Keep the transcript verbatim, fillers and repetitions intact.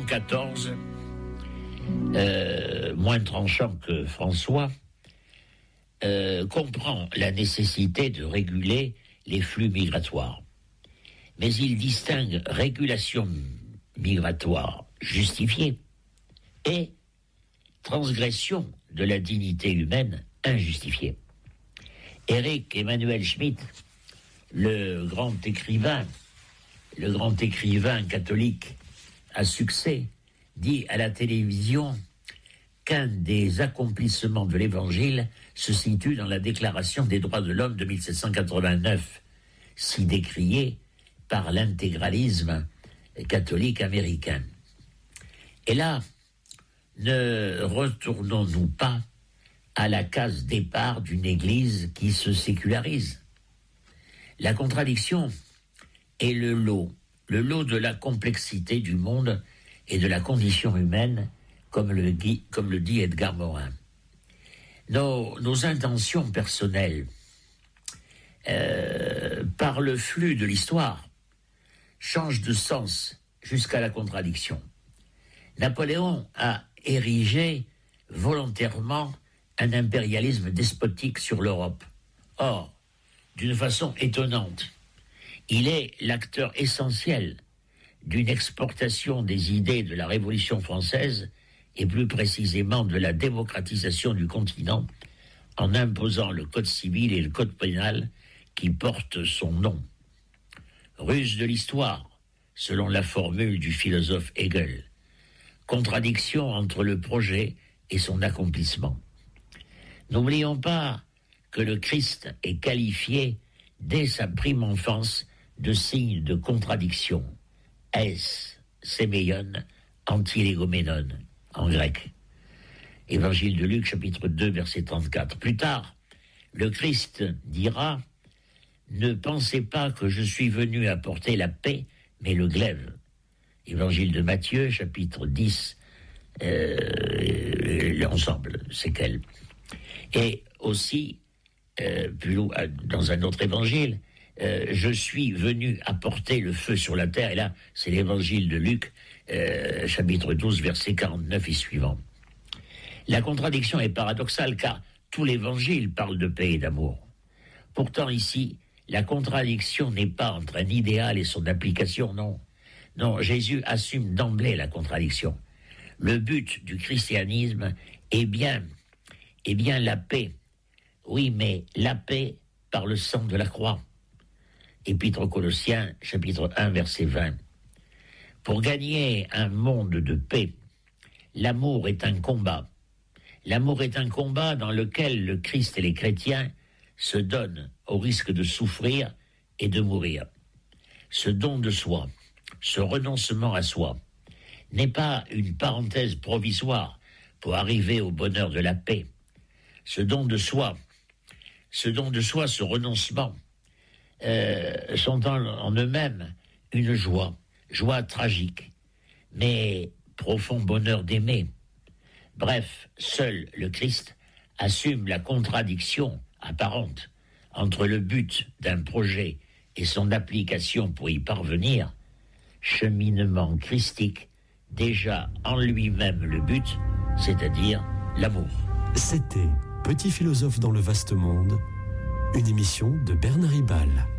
quatorze, euh, moins tranchant que François, euh, comprend la nécessité de réguler les flux migratoires. Mais il distingue régulation migratoire justifiée et transgression de la dignité humaine injustifiée. Éric Emmanuel Schmitt, le grand écrivain, le grand écrivain catholique à succès, dit à la télévision qu'un des accomplissements de l'Évangile se situe dans la Déclaration des droits de l'homme de mille sept cent quatre-vingt-neuf, si décriée par l'intégralisme catholique américain. Et là, ne retournons-nous pas à la case départ d'une Église qui se sécularise? La contradiction est le lot, le lot de la complexité du monde et de la condition humaine, comme le dit, comme le dit Edgar Morin. Nos, nos intentions personnelles, euh, par le flux de l'histoire, changent de sens jusqu'à la contradiction. Napoléon a érigé volontairement un impérialisme despotique sur l'Europe. Or, d'une façon étonnante, il est l'acteur essentiel d'une exportation des idées de la Révolution française et plus précisément de la démocratisation du continent en imposant le code civil et le code pénal qui portent son nom. Ruse de l'histoire, selon la formule du philosophe Hegel. Contradiction entre le projet et son accomplissement. N'oublions pas que le Christ est qualifié dès sa prime enfance de signe de contradiction. Es séméion antilégoménon, en grec. Évangile de Luc, chapitre deux, verset trente-quatre. Plus tard, le Christ dira « Ne pensez pas que je suis venu apporter la paix, mais le glaive ». Évangile de Matthieu, chapitre dix, euh, l'ensemble, c'est qu'elle. Et aussi, euh, plus dans un autre évangile, euh, je suis venu apporter le feu sur la terre, et là, c'est l'évangile de Luc, euh, chapitre douze, verset quarante-neuf et suivant. La contradiction est paradoxale, car tout l'évangile parle de paix et d'amour. Pourtant, ici, la contradiction n'est pas entre un idéal et son application, non. Non, Jésus assume d'emblée la contradiction. Le but du christianisme est bien, est bien la paix. Oui, mais la paix par le sang de la croix. Épître aux Colossiens, chapitre un, verset vingt. Pour gagner un monde de paix, l'amour est un combat. L'amour est un combat dans lequel le Christ et les chrétiens se donnent au risque de souffrir et de mourir. Ce don de soi, ce renoncement à soi, n'est pas une parenthèse provisoire pour arriver au bonheur de la paix. Ce don de soi, ce don de soi, ce renoncement, euh, sont en, en eux-mêmes une joie, joie tragique, mais profond bonheur d'aimer. Bref, seul le Christ assume la contradiction apparente entre le but d'un projet et son application pour y parvenir, cheminement christique, déjà en lui-même le but, c'est-à-dire l'amour. C'était Petit philosophe dans le vaste monde, une émission de Bernard Ribal.